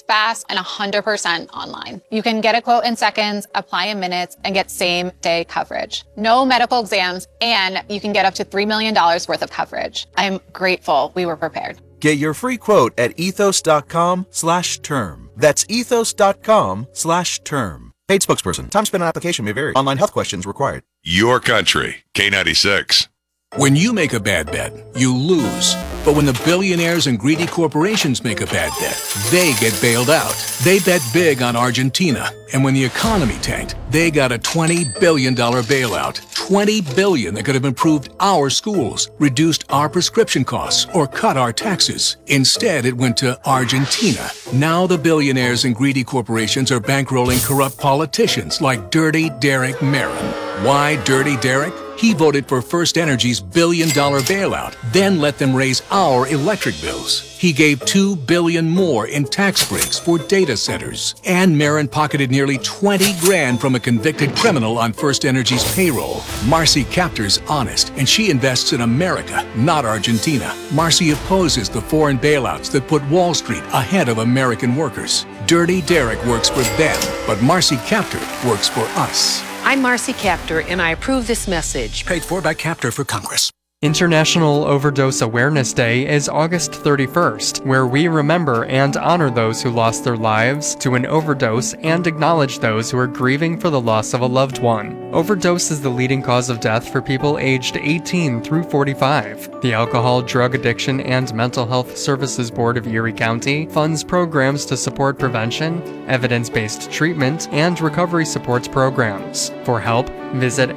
fast, and 100% online. You can get a quote in seconds, apply in minutes, and get same-day coverage. No medical exams, and you can get up to $3 million worth of coverage. I'm grateful we were prepared. Get your free quote at ethos.com/term. That's ethos.com/term. Paid spokesperson. Time spent on application may vary. Online health questions required. Your country, K96. When you make a bad bet, you lose. But when the billionaires and greedy corporations make a bad bet, they get bailed out. They bet big on Argentina. And when the economy tanked, they got a $20 billion bailout. $20 billion that could have improved our schools, reduced our prescription costs, or cut our taxes. Instead, it went to Argentina. Now the billionaires and greedy corporations are bankrolling corrupt politicians like Dirty Derek Merrin. Why Dirty Derek? He voted for First Energy's billion-dollar bailout, then let them raise our electric bills. He gave $2 billion more in tax breaks for data centers. And Merrin pocketed nearly $20 grand from a convicted criminal on First Energy's payroll. Marcy Kaptur's honest, and she invests in America, not Argentina. Marcy opposes the foreign bailouts that put Wall Street ahead of American workers. Dirty Derek works for them, but Marcy Kaptur works for us. I'm Marcy Kaptur, and I approve this message. Paid for by Kaptur for Congress. International Overdose Awareness Day is August 31st, where we remember and honor those who lost their lives to an overdose and acknowledge those who are grieving for the loss of a loved one. Overdose is the leading cause of death for people aged 18 through 45. The Alcohol, Drug Addiction, and Mental Health Services Board of Erie County funds programs to support prevention, evidence-based treatment, and recovery supports programs. For help, visit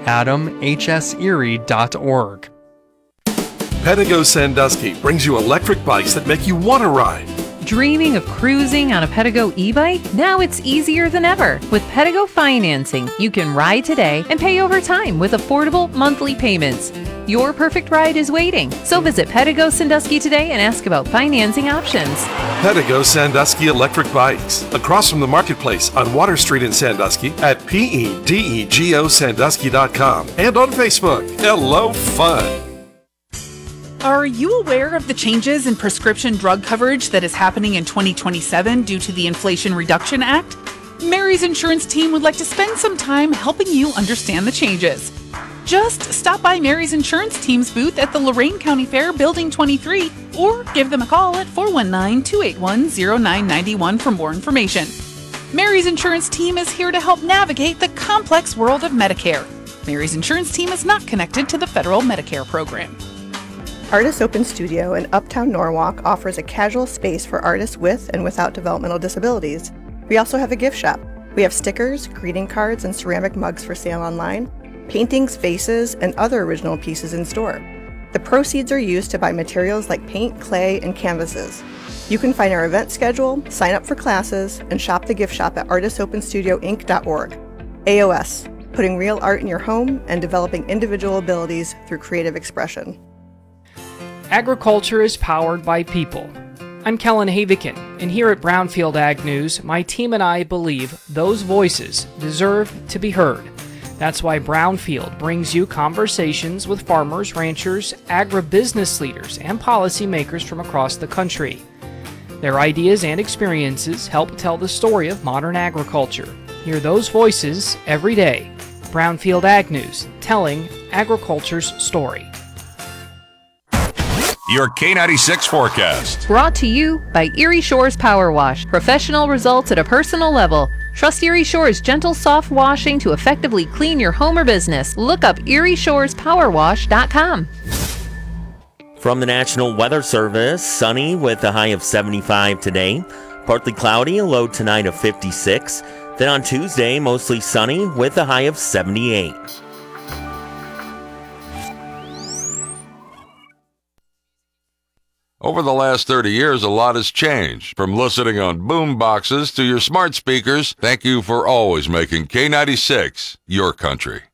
adamhserie.org. Pedigo Sandusky brings you electric bikes that make you want to ride. Dreaming of cruising on a Pedigo e-bike? Now it's easier than ever. With Pedigo financing, you can ride today and pay over time with affordable monthly payments. Your perfect ride is waiting. So visit Pedigo Sandusky today and ask about financing options. Pedigo Sandusky electric bikes, across from the marketplace on Water Street in Sandusky at pedegosandusky.com and on Facebook. Hello, fun. Are you aware of the changes in prescription drug coverage that is happening in 2027 due to the Inflation Reduction Act? Mary's insurance team would like to spend some time helping you understand the changes. Just stop by Mary's insurance team's booth at the Lorain County Fair, Building 23, or give them a call at 419-281-0991 for more information. Mary's insurance team is here to help navigate the complex world of Medicare. Mary's insurance team is not connected to the federal Medicare program. Artist Open Studio in Uptown Norwalk offers a casual space for artists with and without developmental disabilities. We also have a gift shop. We have stickers, greeting cards, and ceramic mugs for sale online, paintings, vases, and other original pieces in store. The proceeds are used to buy materials like paint, clay, and canvases. You can find our event schedule, sign up for classes, and shop the gift shop at artistopenstudioinc.org. AOS, putting real art in your home and developing individual abilities through creative expression. Agriculture is powered by people. I'm Kellen Havikin, and here at Brownfield Ag News, my team and I believe those voices deserve to be heard. That's why Brownfield brings you conversations with farmers, ranchers, agribusiness leaders, and policymakers from across the country. Their ideas and experiences help tell the story of modern agriculture. Hear those voices every day. Brownfield Ag News, telling agriculture's story. Your K96 forecast. Brought to you by Erie Shores Power Wash. Professional results at a personal level. Trust Erie Shores gentle soft washing to effectively clean your home or business. Look up erieshorespowerwash.com. From the National Weather Service, sunny with a high of 75 today. Partly cloudy, a low tonight of 56. Then on Tuesday, mostly sunny with a high of 78. Over the last 30 years, a lot has changed. From listening on boom boxes to your smart speakers, thank you for always making K96 your country.